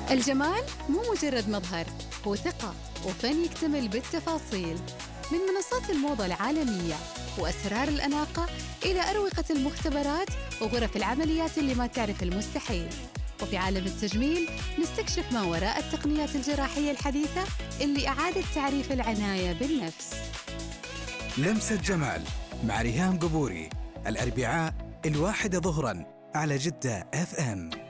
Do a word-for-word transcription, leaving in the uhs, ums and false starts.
الجمال مو مجرد مظهر، هو ثقة وفن يكتمل بالتفاصيل. من منصات الموضة العالمية وأسرار الأناقة إلى أروقة المختبرات وغرف العمليات اللي ما تعرف المستحيل. وفي عالم التجميل نستكشف ما وراء التقنيات الجراحية الحديثة اللي أعادت تعريف العناية بالنفس. لمسة جمال مع ريهام قبوري، الأربعاء الواحدة ظهراً على جدة إف إم.